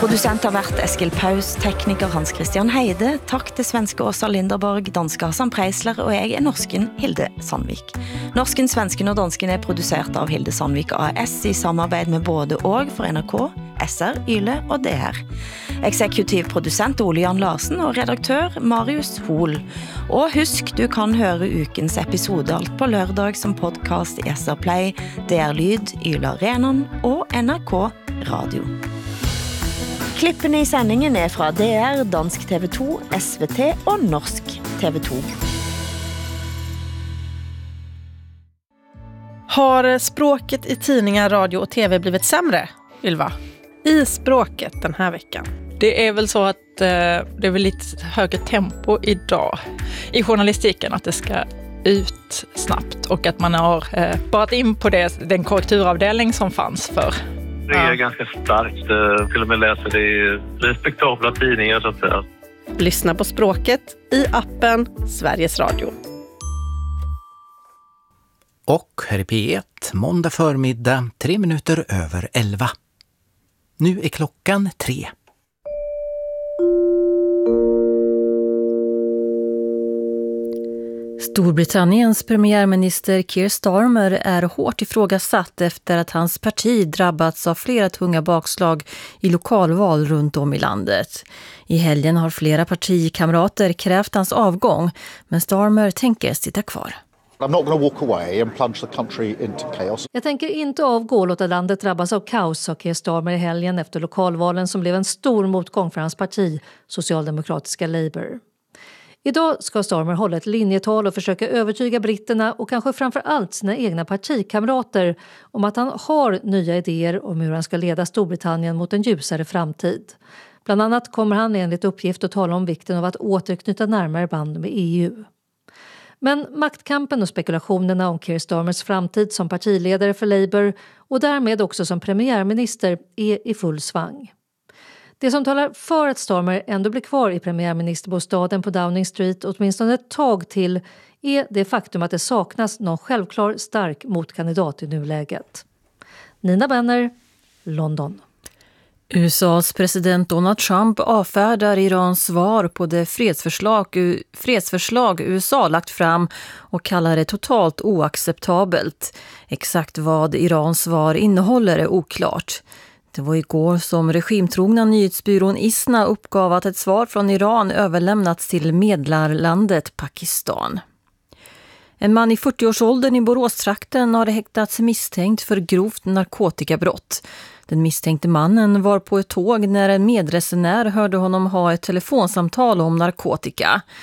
Producent har vært Eskil Paus, tekniker Hans Christian Heide, takk til svenske Åsa Linderborg, danske Hassan Preisler, og jeg er norsken Hilde Sandvik. Norsken, svensken og dansken er produsert av Hilde Sandvik AS i samarbeid med både og for NRK, SR, Yle og DR. Eksekutiv produsent Ole Jan Larsen og redaktør Marius Hol. Og husk, du kan høre ukens episode alt på lørdag som podcast i SR Play, DR Lyd, Yle Arenan og NRK Radio. Klippene i sendingen er fra DR, Dansk TV2, SVT og Norsk TV2. Har språket i tidningar, radio och tv blivit sämre, Ylva? I språket den här veckan. Det är väl så att det är väl lite högre tempo idag i journalistiken, att det ska ut snabbt och att man har sparat in på den korrekturavdelning som fanns för. Det är ganska starkt, till och med läser det i respektabla tidningar så att säga. Lyssna på språket i appen Sveriges Radio. Och här i P1, måndag förmiddag, 3 minuter över 11. Nu är klockan 3. Storbritanniens premiärminister Keir Starmer är hårt ifrågasatt efter att hans parti drabbats av flera tunga bakslag i lokalval runt om i landet. I helgen har flera partikamrater krävt hans avgång, men Starmer tänker sitta kvar. I'm not going to walk away and plunge the country into chaos. Jag tänker inte avgå och låta landet drabbas av kaos, sa Keir Starmer i helgen efter lokalvalen som blev en stor motgång för hans parti, socialdemokratiska Labour. Idag ska Starmer hålla ett linjetal och försöka övertyga britterna och kanske framförallt sina egna partikamrater om att han har nya idéer om hur han ska leda Storbritannien mot en ljusare framtid. Bland annat kommer han enligt uppgift att tala om vikten av att återknyta närmare band med EU. Men maktkampen och spekulationerna om Keir Starmers framtid som partiledare för Labour och därmed också som premiärminister är i full svang. Det som talar för att Starmer ändå blir kvar i premiärministerbostaden på Downing Street åtminstone ett tag till är det faktum att det saknas någon självklar stark motkandidat i nuläget. Nina Benner, London. USAs president Donald Trump avfärdar Irans svar på det fredsförslag USA lagt fram och kallar det totalt oacceptabelt. Exakt vad Irans svar innehåller är oklart. Det var igår som regimtrogna nyhetsbyrån ISNA uppgav att ett svar från Iran överlämnats till medlarlandet Pakistan. En man i 40-årsåldern i Boråstrakten har häktats misstänkt för grovt narkotikabrott. Den misstänkte mannen var på ett tåg när en medresenär hörde honom ha ett telefonsamtal om narkotika.